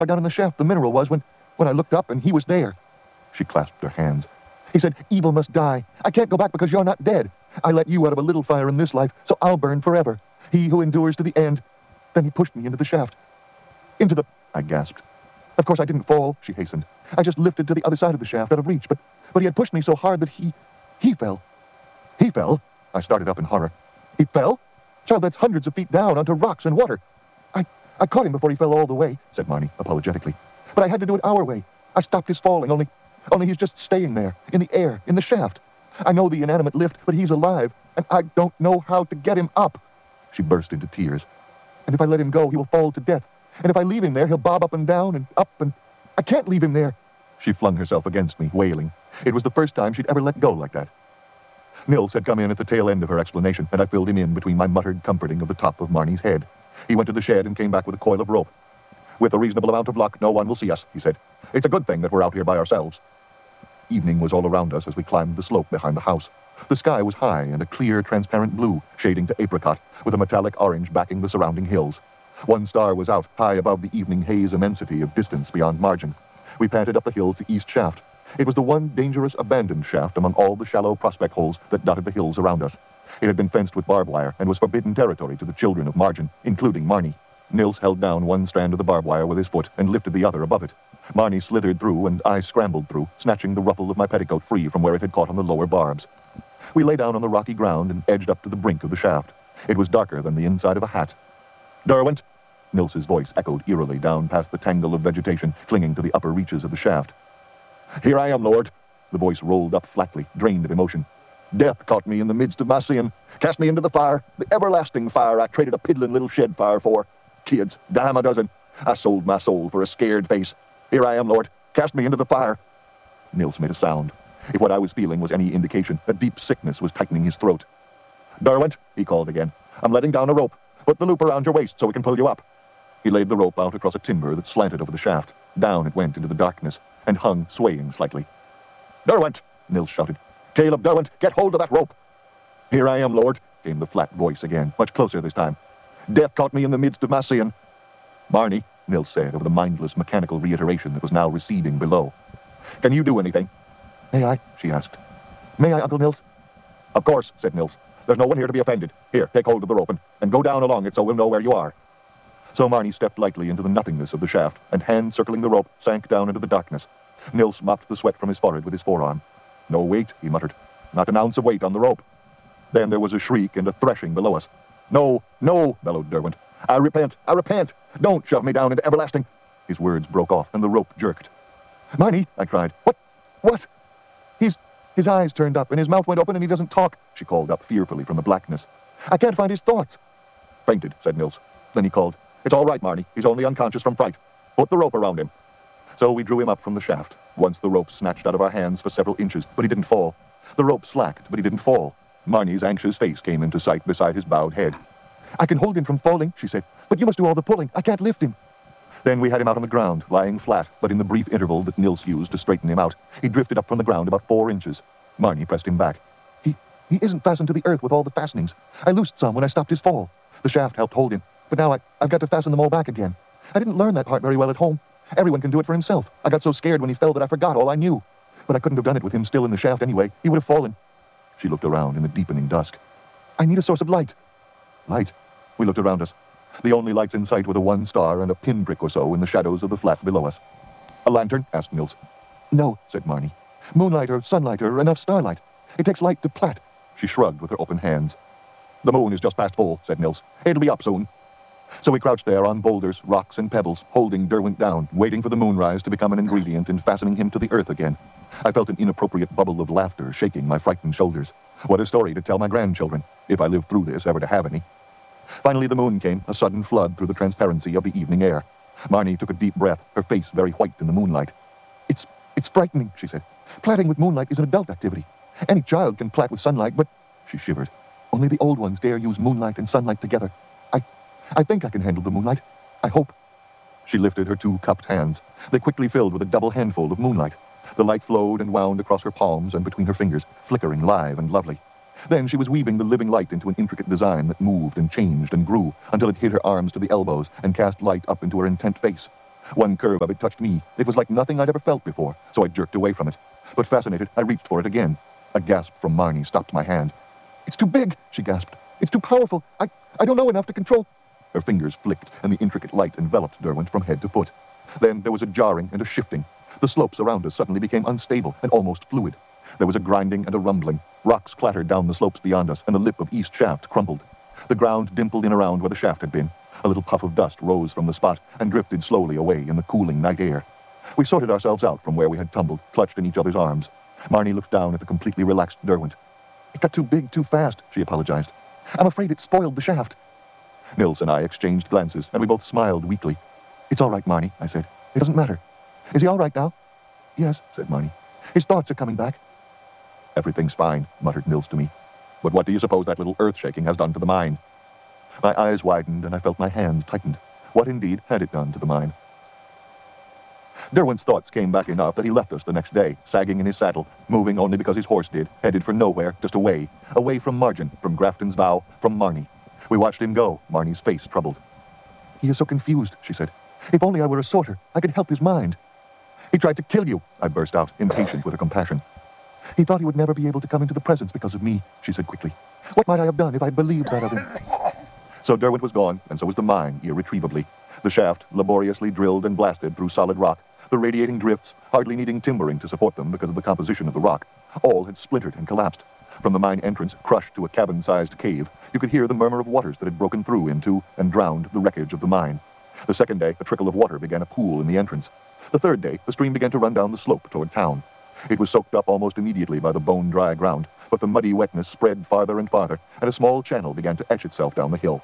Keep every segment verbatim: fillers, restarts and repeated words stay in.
down in the shaft the mineral was when, when I looked up and he was there. She clasped her hands. He said, evil must die. I can't go back because you're not dead. I let you out of a little fire in this life, so I'll burn forever. He who endures to the end. Then he pushed me into the shaft. Into the... I gasped. Of course I didn't fall, she hastened. I just lifted to the other side of the shaft out of reach, but, but he had pushed me so hard that he... he fell. He fell? I started up in horror. He fell? Child, that's hundreds of feet down onto rocks and water. I, I caught him before he fell all the way, said Marnie apologetically. But I had to do it our way. I stopped his falling, only... Only he's just staying there, in the air, in the shaft. I know the inanimate lift, but he's alive, and I don't know how to get him up. She burst into tears. And if I let him go, he will fall to death. And if I leave him there, he'll bob up and down and up and... I can't leave him there. She flung herself against me, wailing. It was the first time she'd ever let go like that. Nils had come in at the tail end of her explanation, and I filled him in between my muttered comforting of the top of Marnie's head. He went to the shed and came back with a coil of rope. With a reasonable amount of luck, no one will see us, he said. It's a good thing that we're out here by ourselves. Evening was all around us as we climbed the slope behind the house. The sky was high and a clear, transparent blue, shading to apricot, with a metallic orange backing the surrounding hills. One star was out, high above the evening haze immensity of distance beyond margin. We panted up the hill to East Shaft. It was the one dangerous abandoned shaft among all the shallow prospect holes that dotted the hills around us. It had been fenced with barbed wire and was forbidden territory to the children of margin, including Marnie. Nils held down one strand of the barbed wire with his foot and lifted the other above it. Marnie slithered through, and I scrambled through, snatching the ruffle of my petticoat free from where it had caught on the lower barbs. We lay down on the rocky ground and edged up to the brink of the shaft. It was darker than the inside of a hat. Derwent! Nils's voice echoed eerily down past the tangle of vegetation clinging to the upper reaches of the shaft. Here I am, Lord. The voice rolled up flatly, drained of emotion. Death caught me in the midst of my sin, cast me into the fire, the everlasting fire I traded a piddling little shed fire for. Kids, dime a dozen. I sold my soul for a scared face. Here I am, Lord. Cast me into the fire. Nils made a sound. If what I was feeling was any indication, a deep sickness was tightening his throat. Derwent, he called again. I'm letting down a rope. Put the loop around your waist so we can pull you up. He laid the rope out across a timber that slanted over the shaft. Down it went into the darkness, and hung, swaying slightly. Derwent, Nils shouted. Caleb Derwent, get hold of that rope. Here I am, Lord, came the flat voice again, much closer this time. Death caught me in the midst of my sin. Marnie, Nils said over the mindless, mechanical reiteration that was now receding below. Can you do anything? May I? She asked. May I, Uncle Nils? Of course, said Nils. There's no one here to be offended. Here, take hold of the rope and, and go down along it so we'll know where you are. So Marnie stepped lightly into the nothingness of the shaft, and hand circling the rope, sank down into the darkness. Nils mopped the sweat from his forehead with his forearm. No weight, he muttered. Not an ounce of weight on the rope. Then there was a shriek and a threshing below us. No, no, bellowed Derwent. I repent, I repent. Don't shove me down into everlasting. His words broke off, and the rope jerked. Marnie, I cried. What? What? He's... His eyes turned up, and his mouth went open, and he doesn't talk, she called up fearfully from the blackness. I can't find his thoughts. Fainted, said Nils. Then he called. It's all right, Marnie. He's only unconscious from fright. Put the rope around him. So we drew him up from the shaft. Once the rope snatched out of our hands for several inches, but he didn't fall. The rope slacked, but he didn't fall. Marnie's anxious face came into sight beside his bowed head. I can hold him from falling, she said, but you must do all the pulling. I can't lift him. Then we had him out on the ground, lying flat, but in the brief interval that Nils used to straighten him out, he drifted up from the ground about four inches. Marnie pressed him back. He, he isn't fastened to the earth with all the fastenings. I loosed some when I stopped his fall. The shaft helped hold him, but now I, I've got to fasten them all back again. I didn't learn that part very well at home. Everyone can do it for himself. I got so scared when he fell that I forgot all I knew. But I couldn't have done it with him still in the shaft anyway. He would have fallen. She looked around in the deepening dusk. I need a source of light. Light? We looked around us. The only lights in sight were the one star and a pinprick or so in the shadows of the flat below us. A lantern? Asked Nils. No, said Marnie. Moonlight or sunlight or enough starlight. It takes light to plat. She shrugged with her open hands. The moon is just past full, said Nils. It'll be up soon. So we crouched there on boulders, rocks, and pebbles, holding Derwent down, waiting for the moonrise to become an ingredient in fastening him to the earth again. I felt an inappropriate bubble of laughter shaking my frightened shoulders. What a story to tell my grandchildren, if I live through this ever to have any. Finally the moon came, a sudden flood through the transparency of the evening air. Marnie took a deep breath, her face very white in the moonlight. It's, it's frightening, she said. Platting with moonlight is an adult activity. Any child can plat with sunlight, but... She shivered. Only the old ones dare use moonlight and sunlight together. I, I think I can handle the moonlight. I hope. She lifted her two cupped hands. They quickly filled with a double handful of moonlight. The light flowed and wound across her palms and between her fingers, flickering live and lovely. Then she was weaving the living light into an intricate design that moved and changed and grew until it hid her arms to the elbows and cast light up into her intent face. One curve of it touched me. It was like nothing I'd ever felt before, so I jerked away from it. But fascinated, I reached for it again. A gasp from Marnie stopped my hand. "It's too big," she gasped. "It's too powerful. I, I don't know enough to control." Her fingers flicked, and the intricate light enveloped Derwent from head to foot. Then there was a jarring and a shifting. The slopes around us suddenly became unstable and almost fluid. There was a grinding and a rumbling. Rocks clattered down the slopes beyond us, and the lip of east shaft crumpled. The ground dimpled in around where the shaft had been. A little puff of dust rose from the spot and drifted slowly away in the cooling night air. We sorted ourselves out from where we had tumbled, clutched in each other's arms. Marnie looked down at the completely relaxed Derwent. "It got too big too fast," she apologized. "I'm afraid it spoiled the shaft." Nils and I exchanged glances, and we both smiled weakly. "It's all right, Marnie," I said. "It doesn't matter. Is he all right now?" "Yes," said Marnie. "His thoughts are coming back." "Everything's fine," muttered Nils to me. "But what do you suppose that little earth-shaking has done to the mine?" My eyes widened, and I felt my hands tightened. What indeed had it done to the mine? Derwent's thoughts came back enough that he left us the next day, sagging in his saddle, moving only because his horse did, headed for nowhere, just away, away from Margin, from Grafton's vow, from Marnie. We watched him go, Marnie's face troubled. "He is so confused," she said. "If only I were a sorter, I could help his mind." "He tried to kill you," I burst out, impatient with her compassion. "He thought he would never be able to come into the presence because of me," she said quickly. "What might I have done if I'd believed that of him?" So Derwent was gone, and so was the mine, irretrievably. The shaft, laboriously drilled and blasted through solid rock, the radiating drifts, hardly needing timbering to support them because of the composition of the rock, all had splintered and collapsed. From the mine entrance, crushed to a cabin-sized cave, you could hear the murmur of waters that had broken through into and drowned the wreckage of the mine. The second day, a trickle of water began a pool in the entrance. The third day, the stream began to run down the slope toward town. It was soaked up almost immediately by the bone-dry ground, but the muddy wetness spread farther and farther, and a small channel began to etch itself down the hill.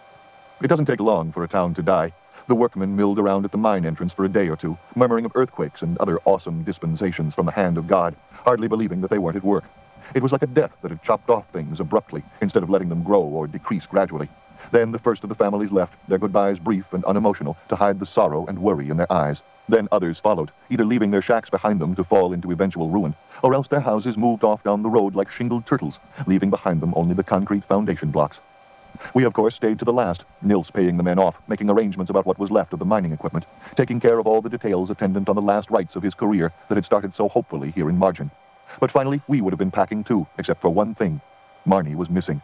It doesn't take long for a town to die. The workmen milled around at the mine entrance for a day or two, murmuring of earthquakes and other awesome dispensations from the hand of God, hardly believing that they weren't at work. It was like a death that had chopped off things abruptly, instead of letting them grow or decrease gradually. Then the first of the families left, their goodbyes brief and unemotional, to hide the sorrow and worry in their eyes. Then others followed, either leaving their shacks behind them to fall into eventual ruin, or else their houses moved off down the road like shingled turtles, leaving behind them only the concrete foundation blocks. We, of course, stayed to the last, Nils paying the men off, making arrangements about what was left of the mining equipment, taking care of all the details attendant on the last rites of his career that had started so hopefully here in Margin. But finally, we would have been packing too, except for one thing. Marnie was missing.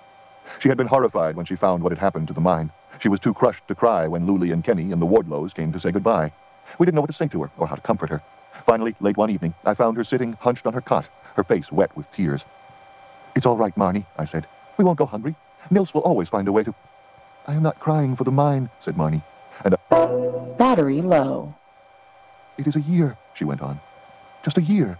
She had been horrified when she found what had happened to the mine. She was too crushed to cry when Luli and Kenny and the Wardlows came to say goodbye. We didn't know what to say to her or how to comfort her. Finally, late one evening, I found her sitting hunched on her cot, her face wet with tears. "It's all right, Marnie," I said. "We won't go hungry. Nils will always find a way to—" "I am not crying for the mine," said Marnie. And a... Battery low. "It is a year," she went on. "Just a year."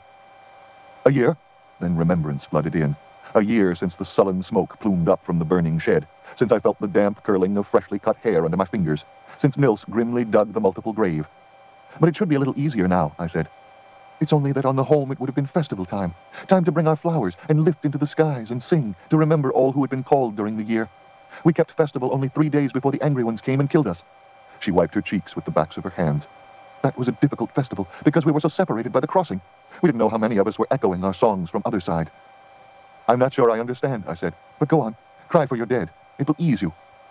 A year? Then remembrance flooded in. A year since the sullen smoke plumed up from the burning shed, since I felt the damp curling of freshly cut hair under my fingers, since Nils grimly dug the multiple grave. "But it should be a little easier now," I said. "It's only that on the home it would have been festival time, time to bring our flowers and lift into the skies and sing, to remember all who had been called during the year. We kept festival only three days before the angry ones came and killed us." She wiped her cheeks with the backs of her hands. "That was a difficult festival, because we were so separated by the crossing. We didn't know how many of us were echoing our songs from other sides." "I'm not sure I understand," I said. "But go on, cry for your dead. It will ease you."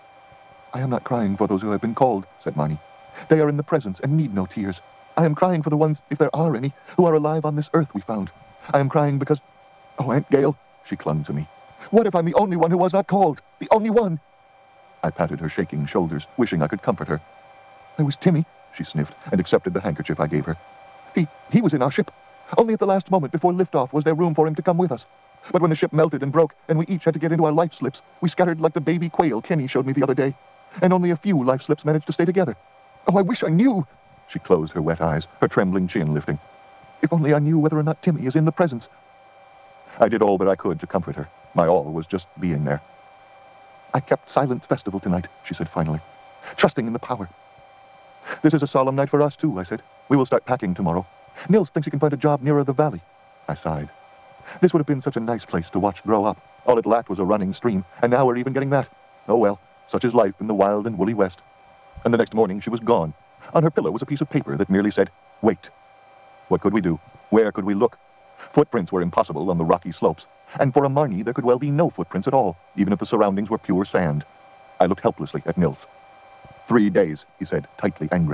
"I am not crying for those who have been called," said Marnie. "They are in the presence and need no tears. I am crying for the ones, if there are any, who are alive on this earth we found. I am crying because... Oh, Aunt Gail," she clung to me. "What if I'm the only one who was not called? The only one?" I patted her shaking shoulders, wishing I could comfort her. "I was Timmy," she sniffed, and accepted the handkerchief I gave her. He, he was in our ship. Only at the last moment before liftoff was there room for him to come with us. But when the ship melted and broke, and we each had to get into our life slips, we scattered like the baby quail Kenny showed me the other day. And only a few life slips managed to stay together. Oh, I wish I knew!" She closed her wet eyes, her trembling chin lifting. "If only I knew whether or not Timmy is in the presence." I did all that I could to comfort her. My all was just being there. "I kept silent festival tonight," she said finally, "trusting in the power. This is a solemn night for us, too," I said. "We will start packing tomorrow. Nils thinks he can find a job nearer the valley." I sighed. This would have been such a nice place to watch grow up. All it lacked was a running stream, and now we're even getting that. Oh well, such is life in the wild and woolly West. And the next morning she was gone. On her pillow was a piece of paper that merely said, "Wait." What could we do? Where could we look? Footprints were impossible on the rocky slopes, and for a Marnie there could well be no footprints at all, even if the surroundings were pure sand. I looked helplessly at Nils. "Three days," he said, tightly angry.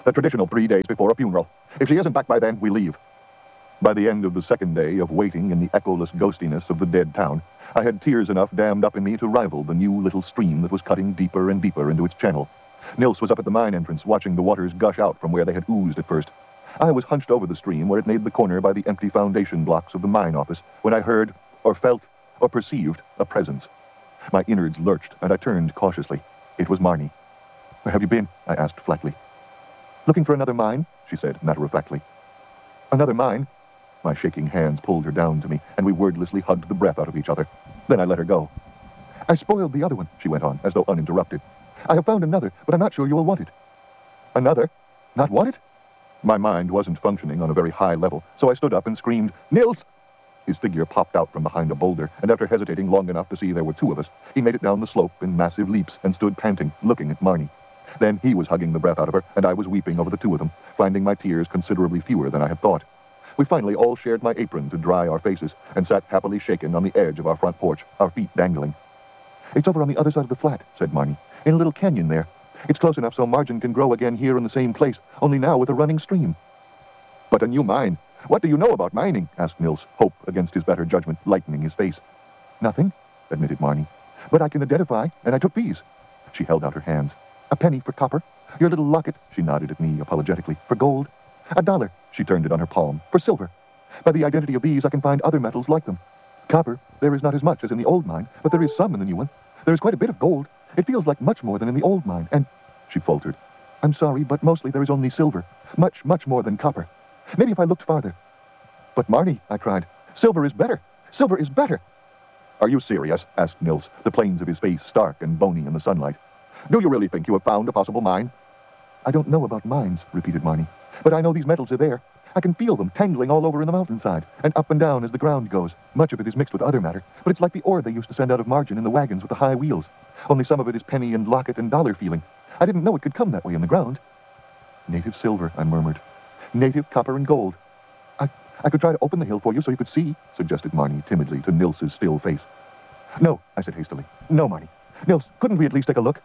The traditional three days before a funeral. If she isn't back by then, we leave. By the end of the second day of waiting in the echoless ghostiness of the dead town, I had tears enough dammed up in me to rival the new little stream that was cutting deeper and deeper into its channel. Nils was up at the mine entrance, watching the waters gush out from where they had oozed at first. I was hunched over the stream where it made the corner by the empty foundation blocks of the mine office when I heard, or felt, or perceived a presence. My innards lurched, and I turned cautiously. It was Marnie. "Where have you been?" I asked flatly. "Looking for another mine," she said matter-of-factly. "Another mine?" My shaking hands pulled her down to me, and we wordlessly hugged the breath out of each other. Then I let her go. "I spoiled the other one," she went on, as though uninterrupted. "I have found another, but I'm not sure you will want it." "Another? Not want it?" My mind wasn't functioning on a very high level, so I stood up and screamed, "Nils!" His figure popped out from behind a boulder, and after hesitating long enough to see there were two of us, he made it down the slope in massive leaps and stood panting, looking at Marnie. Then he was hugging the breath out of her, and I was weeping over the two of them, finding my tears considerably fewer than I had thought. We finally all shared my apron to dry our faces, and sat happily shaken on the edge of our front porch, our feet dangling. "It's over on the other side of the flat," said Marnie, "in a little canyon there. It's close enough so margin can grow again here in the same place, only now with a running stream." "But a new mine. What do you know about mining?" asked Nils, hope against his better judgment lightening his face. "Nothing," admitted Marnie. "But I can identify, and I took these." She held out her hands. "A penny for copper. Your little locket," she nodded at me apologetically, "for gold. A dollar," she turned it on her palm, "for silver. By the identity of these, I can find other metals like them. Copper, there is not as much as in the old mine, but there is some in the new one. There is quite a bit of gold. It feels like much more than in the old mine, and..." She faltered. "I'm sorry, but mostly there is only silver. Much, much more than copper. Maybe if I looked farther." "But Marnie," I cried, "silver is better. Silver is better." "Are you serious?" asked Nils, the planes of his face stark and bony in the sunlight. "Do you really think you have found a possible mine?" "I don't know about mines," repeated Marnie, "but I know these metals are there. I can feel them tangling all over in the mountainside, and up and down as the ground goes. Much of it is mixed with other matter, but it's like the ore they used to send out of margin in the wagons with the high wheels. Only some of it is penny and locket and dollar feeling. I didn't know it could come that way in the ground." "Native silver," I murmured. "Native copper and gold. I, I could try to open the hill for you so you could see," suggested Marnie timidly to Nils's still face. "No," I said hastily. "No, Marnie. Nils, couldn't we at least take a look?"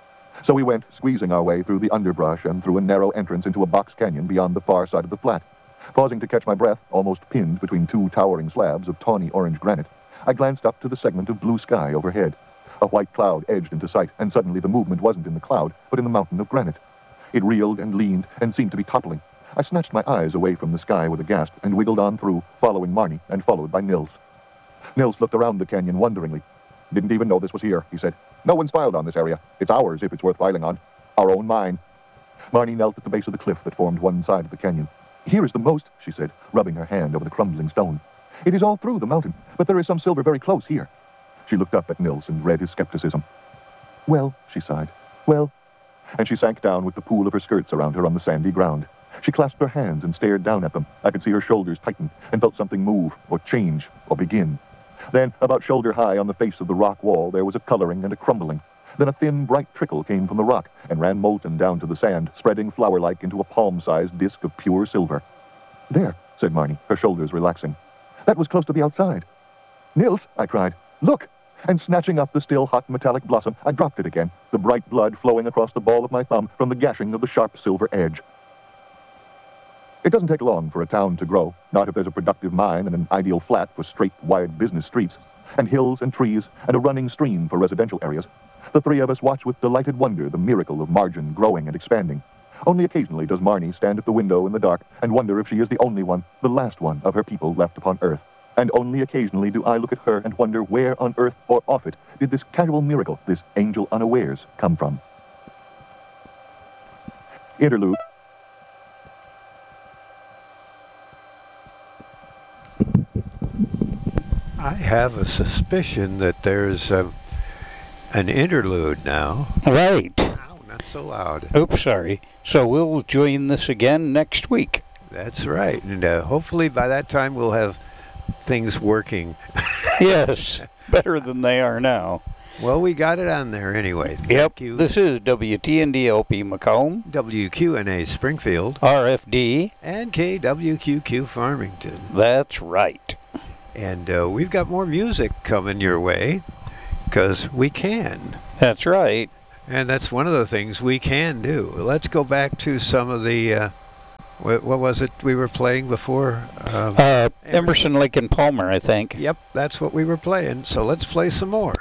So we went, squeezing our way through the underbrush and through a narrow entrance into a box canyon beyond the far side of the flat. Pausing to catch my breath, almost pinned between two towering slabs of tawny orange granite, I glanced up to the segment of blue sky overhead. A white cloud edged into sight, and suddenly the movement wasn't in the cloud, but in the mountain of granite. It reeled and leaned and seemed to be toppling. I snatched my eyes away from the sky with a gasp and wiggled on through, following Marnie and followed by Nils. Nils looked around the canyon wonderingly. "Didn't even know this was here," he said. "No one's filed on this area. It's ours if it's worth filing on. Our own mine." Marnie knelt at the base of the cliff that formed one side of the canyon. "Here is the most," she said, rubbing her hand over the crumbling stone. "It is all through the mountain, but there is some silver very close here." She looked up at Nils and read his skepticism. "Well," she sighed, "well..." And she sank down with the pool of her skirts around her on the sandy ground. She clasped her hands and stared down at them. I could see her shoulders tighten and felt something move, or change, or begin. Then, about shoulder-high on the face of the rock wall, there was a coloring and a crumbling. Then a thin, bright trickle came from the rock and ran molten down to the sand, spreading flower-like into a palm-sized disk of pure silver. "There," said Marnie, her shoulders relaxing. "That was close to the outside." "Nils," I cried, "look!" And snatching up the still hot metallic blossom, I dropped it again, the bright blood flowing across the ball of my thumb from the gashing of the sharp silver edge. It doesn't take long for a town to grow, not if there's a productive mine and an ideal flat for straight, wide business streets, and hills and trees and a running stream for residential areas. The three of us watch with delighted wonder the miracle of margin growing and expanding. Only occasionally does Marnie stand at the window in the dark and wonder if she is the only one, the last one of her people left upon Earth. And only occasionally do I look at her and wonder where on Earth or off it did this casual miracle, this angel unawares, come from. Interlude. I have a suspicion that there's um, an interlude now. Right. Ow, not so loud. Oops, sorry. So we'll join this again next week. That's right. And uh, hopefully by that time we'll have things working. Yes, better than they are now. Well, we got it on there anyway. Thank yep, you. This is W T N D L P Macomb, W Q N A Springfield, R F D, and K W Q Q Farmington. That's right. And uh, we've got more music coming your way, because we can. That's right. And that's one of the things we can do. Let's go back to some of the, uh, what, what was it we were playing before? Um, Uh, Emerson, Lake and Palmer, I think. Yep, that's what we were playing. So let's play some more.